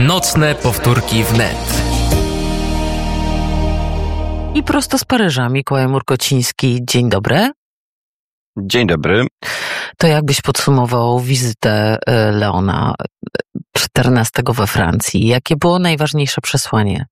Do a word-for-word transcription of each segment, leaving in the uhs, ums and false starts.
Nocne powtórki wnet. I prosto z Paryża Mikołaj Murkociński. Dzień dobry. Dzień dobry. To jakbyś podsumował wizytę Leona czternastego we Francji? Jakie było najważniejsze przesłanie?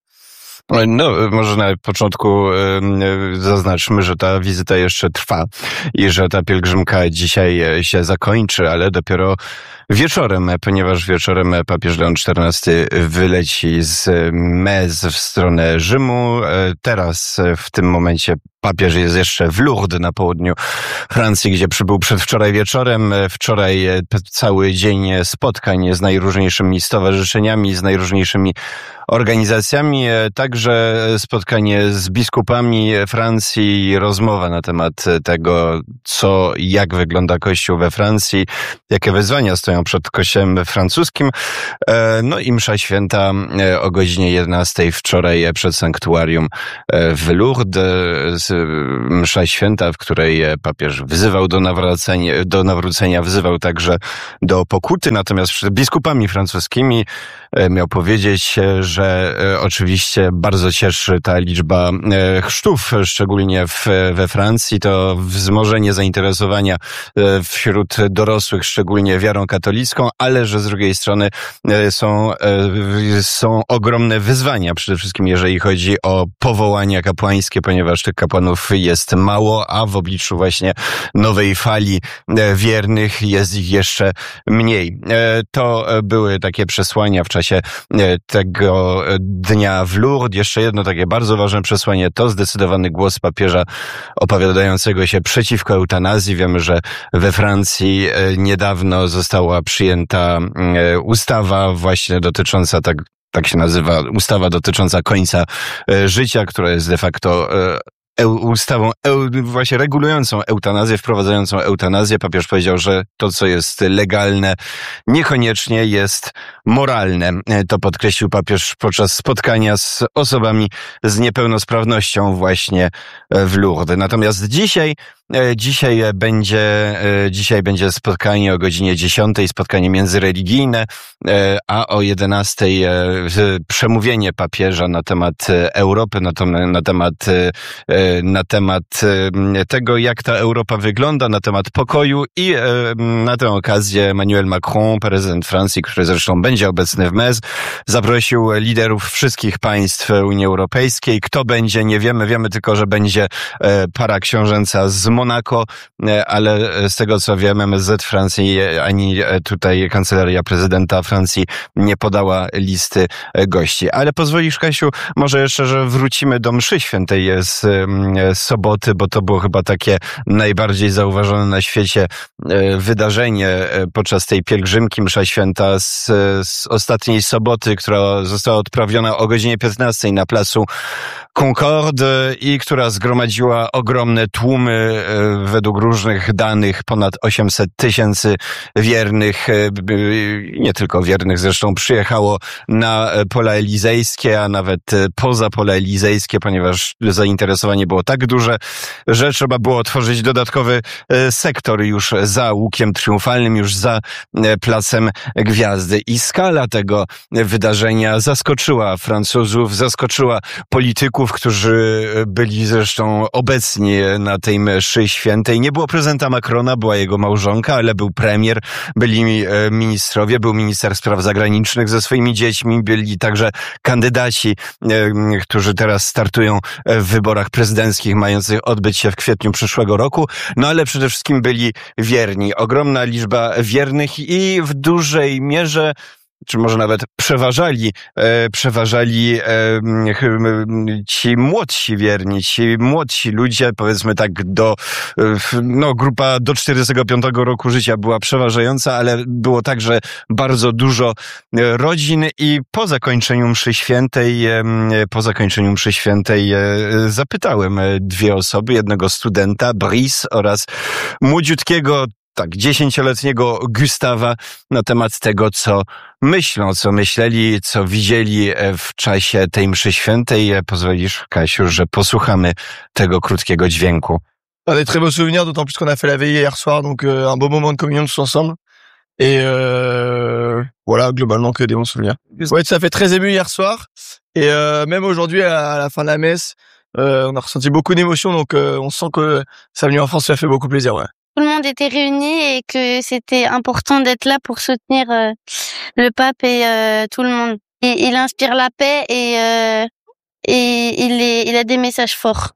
No, może na początku y, zaznaczmy, że ta wizyta jeszcze trwa i że ta pielgrzymka dzisiaj się zakończy, ale dopiero wieczorem, ponieważ wieczorem papież Leon czternasty wyleci z Metz w stronę Rzymu. Teraz w tym momencie papież jest jeszcze w Lourdes na południu Francji, gdzie przybył przedwczoraj wieczorem. Wczoraj cały dzień spotkań z najróżniejszymi stowarzyszeniami, z najróżniejszymi organizacjami, także spotkanie z biskupami Francji, rozmowa na temat tego, co i jak wygląda Kościół we Francji, jakie wyzwania stoją przed Kościołem francuskim. No i msza święta o godzinie jedenastej wczoraj przed sanktuarium w Lourdes. Msza święta, w której papież wzywał do nawrócenia, do nawrócenia, wzywał także do pokuty, natomiast przed biskupami francuskimi miał powiedzieć, że oczywiście bardzo cieszy ta liczba chrztów, szczególnie w, we Francji, to wzmożenie zainteresowania wśród dorosłych, szczególnie wiarą katolicką, ale że z drugiej strony są, są ogromne wyzwania, przede wszystkim jeżeli chodzi o powołania kapłańskie, ponieważ tych kapłanów jest mało, a w obliczu właśnie nowej fali wiernych jest ich jeszcze mniej. To były takie przesłania w czasie tego dnia w Lourdes. Jeszcze jedno takie bardzo ważne przesłanie to zdecydowany głos papieża opowiadającego się przeciwko eutanazji. Wiemy, że we Francji niedawno została przyjęta ustawa właśnie dotycząca, tak, tak się nazywa, ustawa dotycząca końca życia, która jest de facto ustawą właśnie regulującą eutanazję, wprowadzającą eutanazję. Papież powiedział, że to, co jest legalne, niekoniecznie jest moralne. To podkreślił papież podczas spotkania z osobami z niepełnosprawnością właśnie w Lourdes. Natomiast dzisiaj Dzisiaj będzie, dzisiaj będzie spotkanie o godzinie dziesiątej, spotkanie międzyreligijne, a o jedenastej przemówienie papieża na temat Europy, na, to, na temat, na temat tego, jak ta Europa wygląda, na temat pokoju i na tę okazję Emmanuel Macron, prezydent Francji, który zresztą będzie obecny w Metz, zaprosił liderów wszystkich państw Unii Europejskiej. Kto będzie, nie wiemy, wiemy tylko, że będzie para książęca z Monako, ale z tego co wiem, M S Z Francji ani tutaj kancelaria prezydenta Francji nie podała listy gości. Ale pozwolisz, Kasiu, może jeszcze, że wrócimy do mszy świętej z, z soboty, bo to było chyba takie najbardziej zauważone na świecie wydarzenie podczas tej pielgrzymki. Msza święta z, z ostatniej soboty, która została odprawiona o godzinie piętnastej na placu Concorde i która zgromadziła ogromne tłumy, według różnych danych ponad osiemset tysięcy wiernych, nie tylko wiernych zresztą, przyjechało na pola elizejskie, a nawet poza pola elizejskie, ponieważ zainteresowanie było tak duże, że trzeba było otworzyć dodatkowy sektor już za łukiem triumfalnym, już za Placem Gwiazdy. I skala tego wydarzenia zaskoczyła Francuzów, zaskoczyła polityków, którzy byli zresztą obecni na tej mszy świętej. Nie było prezydenta Macrona, była jego małżonka, ale był premier, byli ministrowie, był minister spraw zagranicznych ze swoimi dziećmi, byli także kandydaci, którzy teraz startują w wyborach prezydenckich mających odbyć się w kwietniu przyszłego roku, no ale przede wszystkim byli wierni. Ogromna liczba wiernych i w dużej mierze czy może nawet przeważali, e, przeważali e, ci młodsi wierni, ci młodsi ludzie, powiedzmy tak do, no grupa do czterdziestego piątego roku życia była przeważająca, ale było także bardzo dużo rodzin i po zakończeniu mszy świętej, e, po zakończeniu mszy świętej e, zapytałem dwie osoby, jednego studenta, Brice, oraz młodziutkiego, tak, dziesięcioletniego Gustawa na temat tego, co myślą, co myśleli, co widzieli w czasie tej mszy świętej. Pozwolisz, Kasiu, że posłuchamy tego krótkiego dźwięku. Des très beaux souvenirs, d'autant plus qu'on a fait la veillée hier soir, donc euh, un beau moment de communion tous ensemble. Et euh, voilà, voilà, globalement que des bons souvenirs. Ouais, ça fait très ému hier soir. Et euh, même aujourd'hui, à la fin de la messe, euh, on a ressenti beaucoup d'émotions. Donc, euh, on sent que sa venue en France, ça fait beaucoup plaisir, ouais. Tout le monde était réuni et que c'était important d'être là pour soutenir euh, le pape et euh, tout le monde. Et, il inspire la paix et, euh, et il, est, il a des messages forts.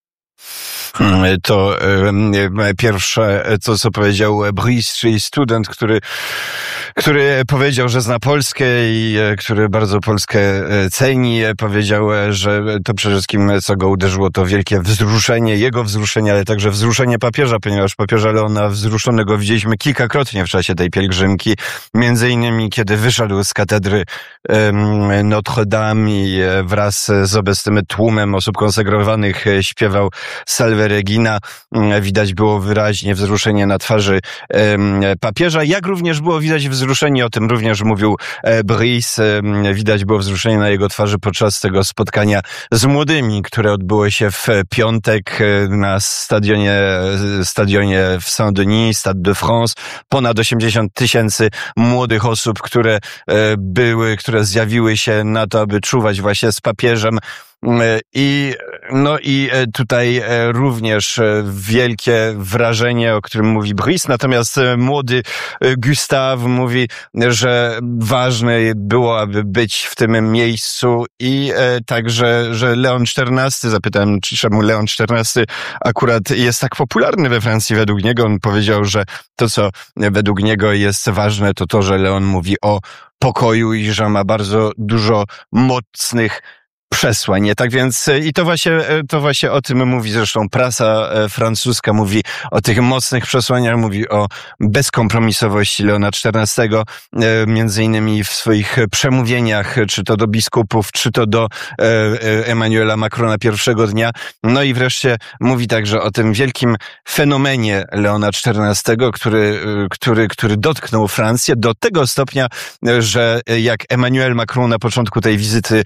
To e, pierwsze, to co powiedział Brice, czyli student, który, który powiedział, że zna Polskę i e, który bardzo Polskę ceni. Powiedział, że to przede wszystkim, co go uderzyło, to wielkie wzruszenie, jego wzruszenie, ale także wzruszenie papieża, ponieważ papieża Leona wzruszonego widzieliśmy kilkakrotnie w czasie tej pielgrzymki. Między innymi, kiedy wyszedł z katedry um, Notre Dame i wraz z obecnym tłumem osób konsegrowanych śpiewał Salve Regina. Widać było wyraźnie wzruszenie na twarzy um, papieża, jak również było widać wzruszenie, o tym również mówił e, Brice, um, widać było wzruszenie na jego twarzy podczas tego spotkania z młodymi, które odbyło się w piątek na stadionie, stadionie w Saint-Denis, Stade de France. Ponad osiemdziesiąt tysięcy młodych osób, które e, były, które zjawiły się na to, aby czuwać właśnie z papieżem. I, no i tutaj również wielkie wrażenie, o którym mówi Brice, natomiast młody Gustave mówi, że ważne było, aby być w tym miejscu i także, że Leon czternasty, zapytałem, czemu Leon czternasty akurat jest tak popularny we Francji według niego. On powiedział, że to, co według niego jest ważne, to to, że Leon mówi o pokoju i że ma bardzo dużo mocnych przesłań. Tak więc i to właśnie, to właśnie o tym mówi zresztą prasa francuska, mówi o tych mocnych przesłaniach, mówi o bezkompromisowości Leona czternastego, między innymi w swoich przemówieniach, czy to do biskupów, czy to do Emmanuela Macrona pierwszego dnia. No i wreszcie mówi także o tym wielkim fenomenie Leona czternastego, który, który, który dotknął Francję do tego stopnia, że jak Emmanuel Macron na początku tej wizyty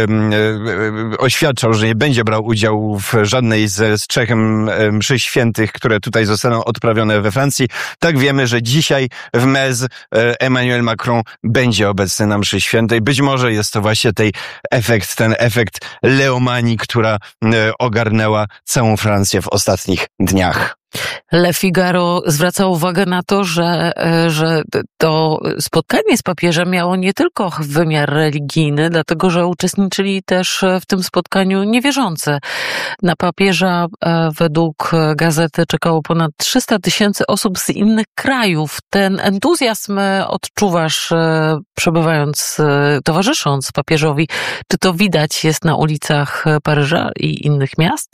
oświadczał, że nie będzie brał udziału w żadnej ze z trzech mszy świętych, które tutaj zostaną odprawione we Francji. Tak wiemy, że dzisiaj w Metz Emmanuel Macron będzie obecny na mszy świętej. Być może jest to właśnie tej efekt, ten efekt leomanii, która ogarnęła całą Francję w ostatnich dniach. Le Figaro zwraca uwagę na to, że, że to spotkanie z papieżem miało nie tylko wymiar religijny, dlatego że uczestniczyli też w tym spotkaniu niewierzący. Na papieża według gazety czekało ponad trzysta tysięcy osób z innych krajów. Ten entuzjazm odczuwasz, przebywając, towarzysząc papieżowi. Czy to widać jest na ulicach Paryża i innych miast?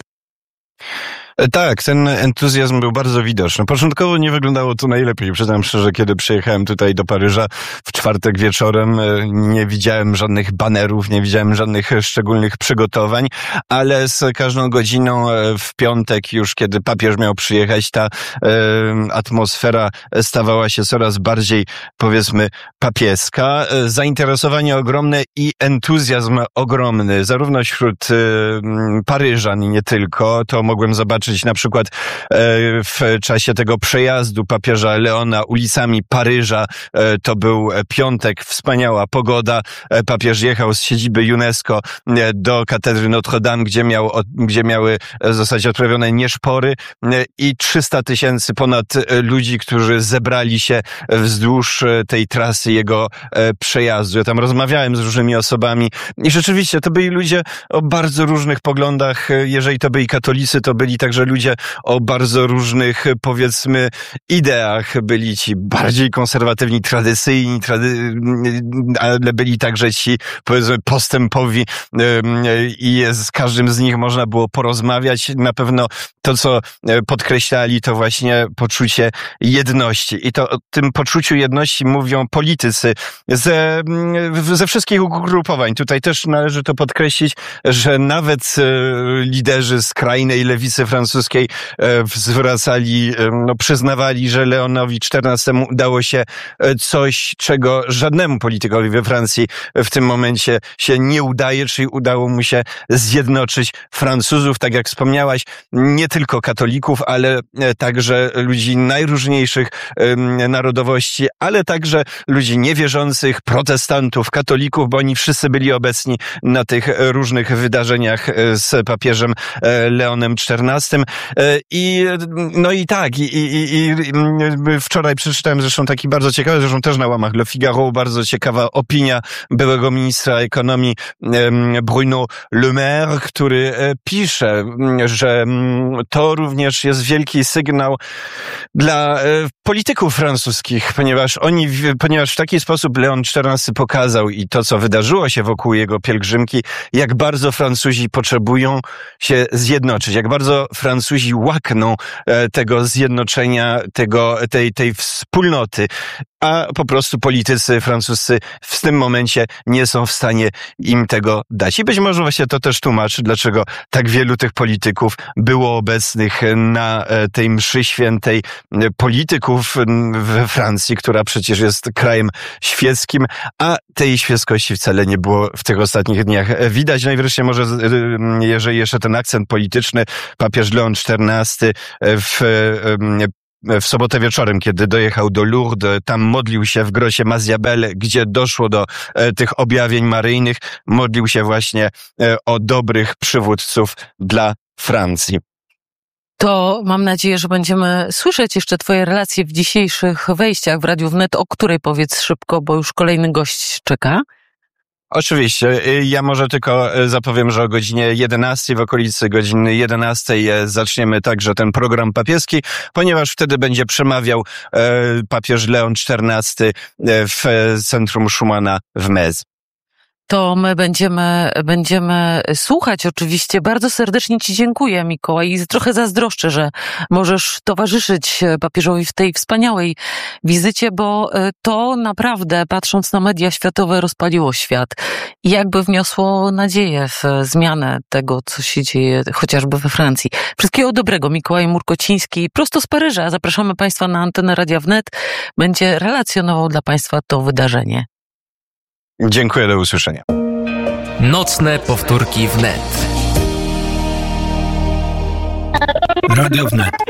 Tak, ten entuzjazm był bardzo widoczny. Początkowo nie wyglądało to najlepiej. Przyznam szczerze, kiedy przyjechałem tutaj do Paryża w czwartek wieczorem, nie widziałem żadnych banerów, nie widziałem żadnych szczególnych przygotowań, ale z każdą godziną w piątek już, kiedy papież miał przyjechać, ta e, atmosfera stawała się coraz bardziej, powiedzmy, papieska. Zainteresowanie ogromne i entuzjazm ogromny, zarówno wśród e, Paryżan i nie tylko. To mogłem zobaczyć na przykład w czasie tego przejazdu papieża Leona ulicami Paryża. To był piątek, wspaniała pogoda. Papież jechał z siedziby UNESCO do katedry Notre Dame, gdzie, miał, gdzie miały zostać odprawione nieszpory i trzysta tysięcy ponad ludzi, którzy zebrali się wzdłuż tej trasy jego przejazdu. Ja tam rozmawiałem z różnymi osobami i rzeczywiście to byli ludzie o bardzo różnych poglądach. Jeżeli to byli katolicy, to byli także ludzie o bardzo różnych, powiedzmy, ideach. Byli ci bardziej konserwatywni, tradycyjni, trady... ale byli także ci, powiedzmy, postępowi i z każdym z nich można było porozmawiać. Na pewno to, co podkreślali, to właśnie poczucie jedności. I to o tym poczuciu jedności mówią politycy ze, ze wszystkich ugrupowań. Tutaj też należy to podkreślić, że nawet liderzy skrajnej lewicy francuskiej zwracali, no, przyznawali, że Leonowi czternastemu udało się coś, czego żadnemu politykowi we Francji w tym momencie się nie udaje, czyli udało mu się zjednoczyć Francuzów, tak jak wspomniałaś, nie tylko katolików, ale także ludzi najróżniejszych narodowości, ale także ludzi niewierzących, protestantów, katolików, bo oni wszyscy byli obecni na tych różnych wydarzeniach z papieżem Leonem czternastym. I no i tak, i, i, i wczoraj przeczytałem zresztą taki bardzo ciekawy, zresztą też na łamach Le Figaro, bardzo ciekawa opinia byłego ministra ekonomii Bruno Le Maire, który pisze, że to również jest wielki sygnał dla polityków francuskich, ponieważ oni, ponieważ w taki sposób Leon czternasty pokazał i to, co wydarzyło się wokół jego pielgrzymki, jak bardzo Francuzi potrzebują się zjednoczyć, jak bardzo Francuzi łakną tego zjednoczenia, tego, tej, tej wspólnoty, a po prostu politycy francuscy w tym momencie nie są w stanie im tego dać. I być może właśnie to też tłumaczy, dlaczego tak wielu tych polityków było obecnych na tej mszy świętej, polityków we Francji, która przecież jest krajem świeckim, a tej świeckości wcale nie było w tych ostatnich dniach widać. No i wreszcie może, jeżeli jeszcze ten akcent polityczny, papież Leon czternasty w w sobotę wieczorem, kiedy dojechał do Lourdes, tam modlił się w grocie Maziabel, gdzie doszło do e, tych objawień maryjnych, modlił się właśnie e, o dobrych przywódców dla Francji. To mam nadzieję, że będziemy słyszeć jeszcze twoje relacje w dzisiejszych wejściach w Radiu Wnet, o której powiedz szybko, bo już kolejny gość czeka. Oczywiście. Ja może tylko zapowiem, że o godzinie jedenastej, w okolicy godziny jedenastej zaczniemy także ten program papieski, ponieważ wtedy będzie przemawiał papież Leon czternasty w centrum Schumana w Metz. To my będziemy, będziemy słuchać oczywiście. Bardzo serdecznie ci dziękuję, Mikołaj, i trochę zazdroszczę, że możesz towarzyszyć papieżowi w tej wspaniałej wizycie, bo to naprawdę, patrząc na media światowe, rozpaliło świat i jakby wniosło nadzieję w zmianę tego, co się dzieje chociażby we Francji. Wszystkiego dobrego, Mikołaj Murkociński, prosto z Paryża. Zapraszamy Państwa na antenę Radia Wnet. Będzie relacjonował dla Państwa to wydarzenie. Dziękuję, do usłyszenia. Nocne powtórki wnet. Radio Wnet.